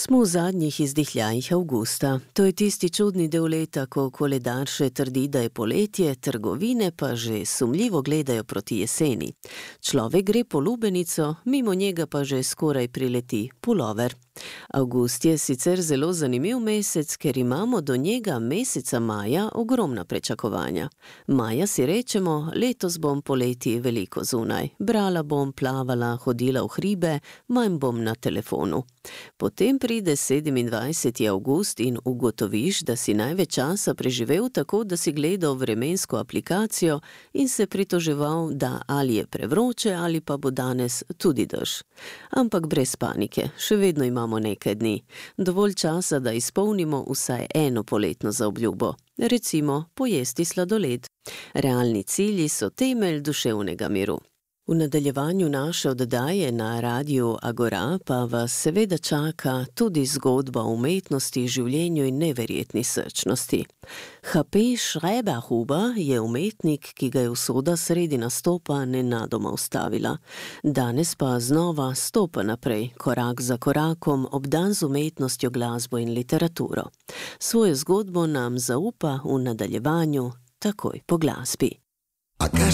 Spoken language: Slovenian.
Smo v zadnjih izdihljajih avgusta. To je tisti čudni del leta, ko koledar še trdi, da je poletje, trgovine pa že sumljivo gledajo proti jeseni. Človek gre po lubenico, mimo njega pa že skoraj prileti pulover. Avgust je sicer zelo zanimiv mesec, ker imamo do njega meseca maja ogromna pričakovanja. Maja si rečemo, letos bom poleti veliko zunaj. Brala bom, plavala, hodila v hribe, manj bom na telefonu. Potem pride 27. avgust in ugotoviš, da si največ časa preživel tako, da si gledal vremensko aplikacijo in se pritoževal, da ali je prevroče ali pa bo danes tudi dež. Ampak brez panike, še vedno imamo nekaj dni. Dovolj časa, da izpolnimo vsaj eno poletno zaobljubo. Recimo pojesti sladoled. Realni cilji so temelj duševnega miru. V nadaljevanju naše oddaje na Radiu Agora pa vas seveda čaka tudi zgodba o umetnosti, življenju in neverjetni srčnosti. H.P. Schreberhuber je umetnik, ki ga je usoda sredi nastopa nenadoma ustavila. Danes pa znova stopa naprej, korak za korakom, obdan z umetnostjo, glasbo in literaturo. Svojo zgodbo nam zaupa v nadaljevanju takoj po glasbi.